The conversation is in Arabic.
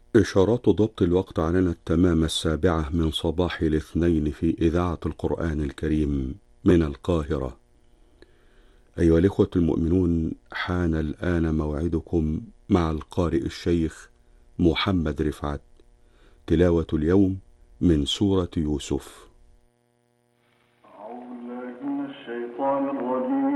إشارات ضبط الوقت علينا التمام 7 من صباح الاثنين في إذاعة القرآن الكريم من القاهرة. أيها الإخوة المؤمنون، حان الآن موعدكم مع القارئ الشيخ محمد رفعت. تلاوة اليوم من سورة يوسف. أعوذ بالله من الشيطان الرجيم.